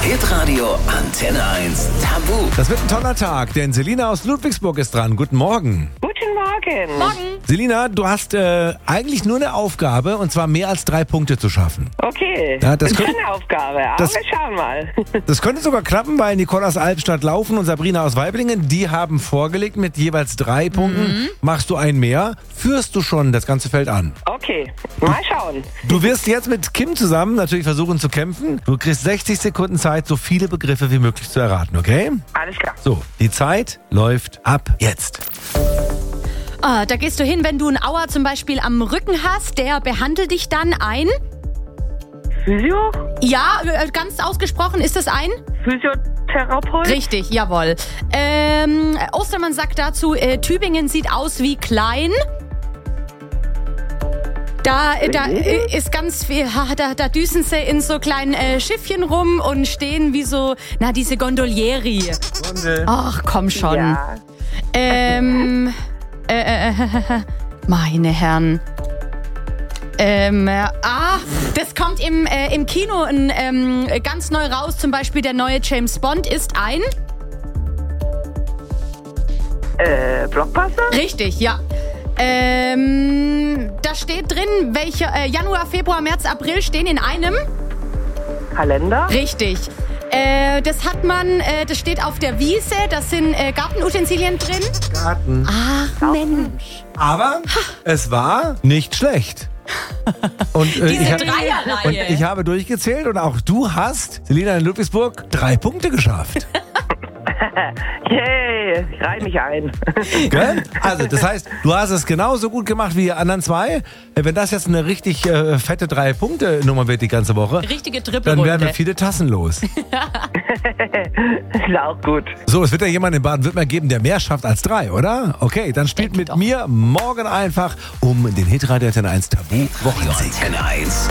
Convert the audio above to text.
Hitradio Antenne 1 Tabu. Das wird ein toller Tag, denn Selina aus Ludwigsburg ist dran. Guten Morgen. Guten Morgen. Morgen. Selina, du hast eigentlich nur eine Aufgabe, und zwar mehr als 3 Punkte zu schaffen. Okay, Ja, das ist eine Aufgabe, aber das- wir schauen mal. Das könnte sogar klappen, weil Nicole aus Albstadt Laufen und Sabrina aus Weiblingen, die haben vorgelegt mit jeweils 3 Punkten. Machst du ein mehr, führst du schon das ganze Feld an. Okay, mal schauen. Du wirst jetzt mit Kim zusammen natürlich versuchen zu kämpfen. Du kriegst 60 Sekunden Zeit, so viele Begriffe wie möglich zu erraten, okay? Alles klar. So, die Zeit läuft ab jetzt. Da gehst du hin, wenn du einen Auer zum Beispiel am Rücken hast, der behandelt dich dann ein... Physio? Ja, ganz ausgesprochen, ist das ein? Physiotherapeut? Richtig, jawohl. Ostermann sagt dazu, Tübingen sieht aus wie klein. Da ist ganz viel, da düsen sie in so kleinen Schiffchen rum und stehen wie so, diese Gondolieri. Ach, komm schon. Ja. Meine Herren. Das kommt im Kino ganz neu raus. Zum Beispiel der neue James Bond ist ein... Blockbuster? Richtig, ja. Da steht drin, welche Januar, Februar, März, April stehen in einem. Kalender? Richtig. Das hat man, das steht auf der Wiese, da sind Gartenutensilien drin. Garten. Ach, Mensch. Aber es war nicht schlecht. Und, Dreierreihe. ich habe durchgezählt und auch du hast, Selina in Ludwigsburg, 3 Punkte geschafft. Yay, ich reihe mich ein. Gell? Also, das heißt, du hast es genauso gut gemacht wie die anderen 2. Wenn das jetzt eine richtig fette 3-Punkte-Nummer wird die ganze Woche, Richtige dann werden Trippelrunde. wir viele Tassen los. Ist auch gut. So, es wird ja jemanden in Baden-Württemberg geben, der mehr schafft als 3, oder? Okay, dann spielt Denke mit doch. mir morgen einfach um den Hitradio Antenne 1 Tabu Wochensieg. Antenne 1